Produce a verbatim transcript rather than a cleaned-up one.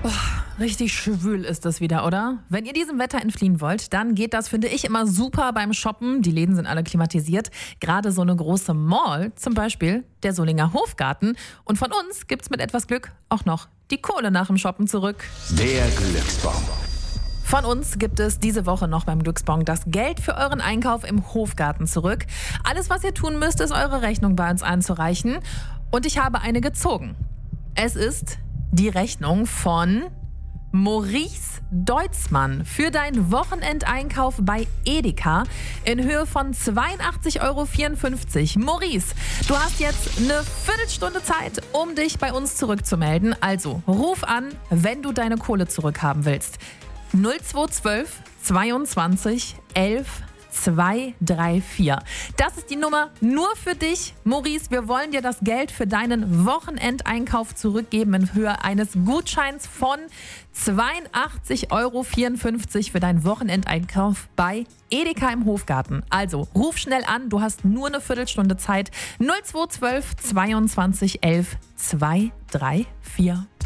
Richtig schwül ist es wieder, oder? Wenn ihr diesem Wetter entfliehen wollt, dann geht das, finde ich, immer super beim Shoppen. Die Läden sind alle klimatisiert. Gerade so eine große Mall, zum Beispiel der Solinger Hofgarten. Und von uns gibt's mit etwas Glück auch noch die Kohle nach dem Shoppen zurück. Der Glücksbon. Von uns gibt es diese Woche noch beim Glücksbon das Geld für euren Einkauf im Hofgarten zurück. Alles, was ihr tun müsst, ist eure Rechnung bei uns einzureichen. Und ich habe eine gezogen. Es ist die Rechnung von Maurice Deutzmann für deinen Wochenendeinkauf bei Edeka in Höhe von zweiundachtzig Euro vierundfünfzig. Maurice, du hast jetzt eine Viertelstunde Zeit, um dich bei uns zurückzumelden. Also ruf an, wenn du deine Kohle zurückhaben willst. null zwei zwölf zweiundzwanzig elf zwei drei vier. Das ist die Nummer nur für dich. Maurice, wir wollen dir das Geld für deinen Wochenendeinkauf zurückgeben in Höhe eines Gutscheins von zweiundachtzig Euro vierundfünfzig für deinen Wochenendeinkauf bei Edeka im Hofgarten. Also ruf schnell an, du hast nur eine Viertelstunde Zeit. null zwei zwölf zweiundzwanzig elf zwei drei vier.